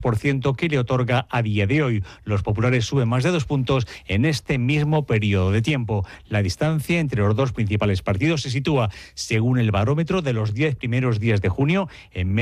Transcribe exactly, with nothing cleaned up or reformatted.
por ciento que le otorga a día de hoy. Los populares suben más de dos puntos en este mismo periodo de tiempo. La distancia entre los dos principales partidos se sitúa, según el barómetro de los diez primeros días de junio, en